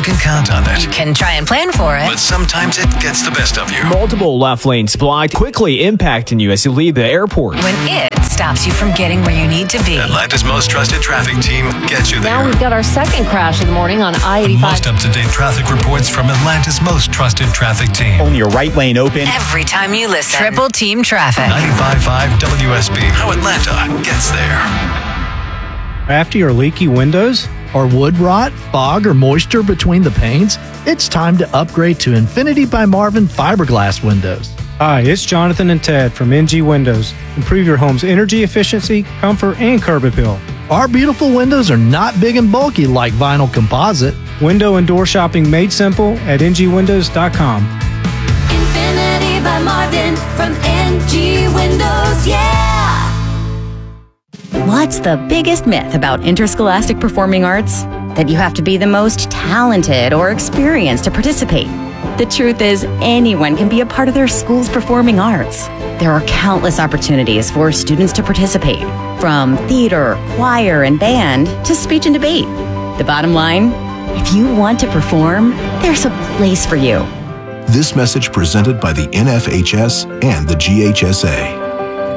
can count on it. You can try and plan for it. But sometimes it gets the best of you. Multiple left lanes blocked, quickly impacting you as you leave the airport. When it stops you from getting where you need to be. Atlanta's most trusted traffic team gets you there. Now we've got our second crash of the morning on I-85. Most up-to-date traffic reports from Atlanta's most trusted traffic team. Only your right lane open. Every time you listen. Triple Team Traffic. 95.5 WSB. How Atlanta gets there. After your leaky windows? Or wood rot, fog, or moisture between the panes? It's time to upgrade to Infinity by Marvin fiberglass windows. Hi, it's Jonathan and Ted from NG Windows. Improve your home's energy efficiency, comfort, and curb appeal. Our beautiful windows are not big and bulky like vinyl composite. Window and door shopping made simple at ngwindows.com. Infinity by Marvin from NG Windows, yeah! What's the biggest myth about interscholastic performing arts? That you have to be the most talented or experienced to participate. The truth is, anyone can be a part of their school's performing arts. There are countless opportunities for students to participate, from theater, choir, and band to speech and debate. The bottom line, if you want to perform, there's a place for you. This message presented by the NFHS and the GHSA.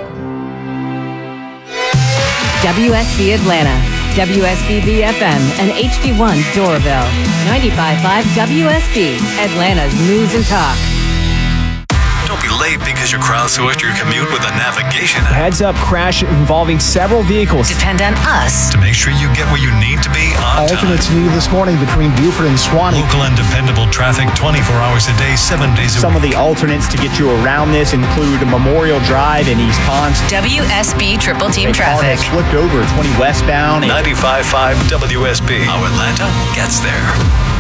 WSB Atlanta, WSB FM, and HD1 Doraville. 95.5 WSB, Atlanta's News and Talk. Don't be late because you crowdsourced your commute with a navigation app. Heads up crash involving several vehicles. Depend on us to make sure you get where you need to be on time. Alternates needed this morning between Buford and Swanee. Local and dependable traffic 24 hours a day, 7 days a week. Some of the alternates to get you around this include Memorial Drive in East Ponce. WSB Triple Team Traffic. Flipped over 20 westbound. 95.5 WSB. How Atlanta gets there.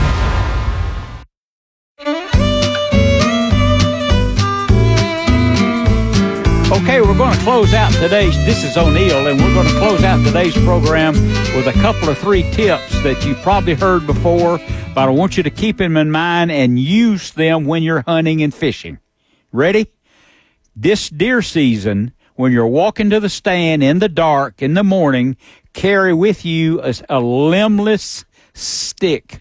Okay, we're going to close out this is O'Neill, and we're going to close out today's program with a couple of 3 tips that you've probably heard before, but I want you to keep them in mind and use them when you're hunting and fishing. Ready? This deer season, when you're walking to the stand in the dark in the morning, carry with you a limbless stick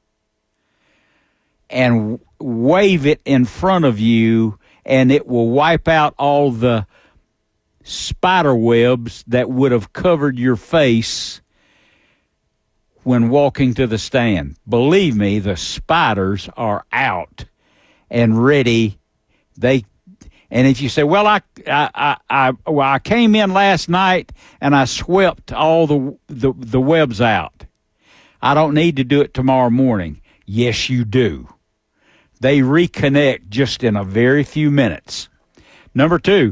and wave it in front of you, and it will wipe out all the spider webs that would have covered your face when walking to the stand. Believe me, the spiders are out and ready. And if you say, well, I came in last night and I swept all the webs out. I don't need to do it tomorrow morning. Yes, you do. They reconnect just in a very few minutes. Number 2,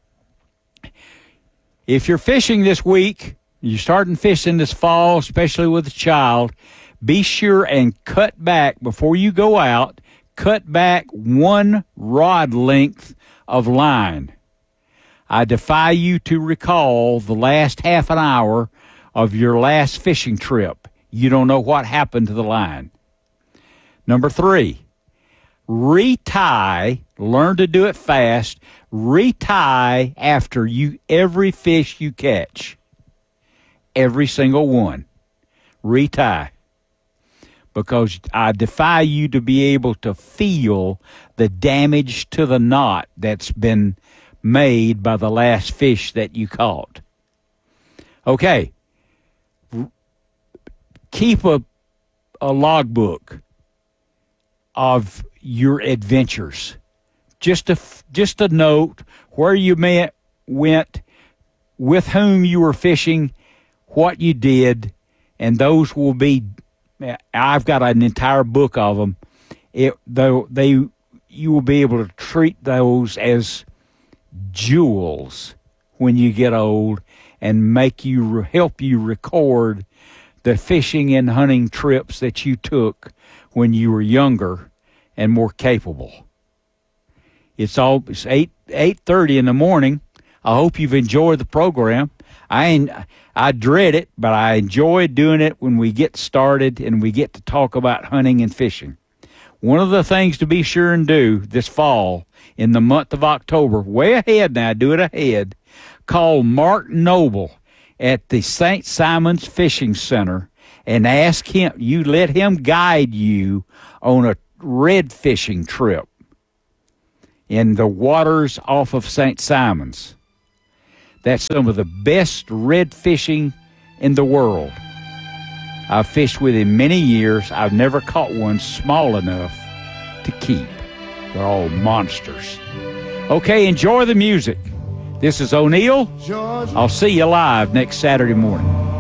if you're fishing this week, you're starting fishing this fall, especially with a child, be sure and cut back before you go out. Cut back 1 rod length of line. I defy you to recall the last half an hour of your last fishing trip. You don't know what happened to the line. Number 3, retie. Learn to do it fast. Retie after every fish you catch. Every single one. Retie. Because I defy you to be able to feel the damage to the knot that's been made by the last fish that you caught. Okay. Keep a logbook of your adventures. Just a note where you went, with whom you were fishing, what you did, and those will be. I've got an entire book of them. You will be able to treat those as jewels when you get old, and help you record the fishing and hunting trips that you took when you were younger and more capable. It's 8:30 in the morning. I hope you've enjoyed the program. I dread it, but I enjoy doing it when we get started and we get to talk about hunting and fishing. One of the things to be sure and do this fall in the month of October, way ahead now, do it ahead, call Mark Noble at the St. Simon's Fishing Center and ask him. You let him guide you on a red fishing trip in the waters off of St. Simons. That's some of the best red fishing in the world. I've fished with him many years. I've never caught one small enough to keep. They're all monsters. Okay, enjoy the music. This is O'Neill. I'll see you live next Saturday morning.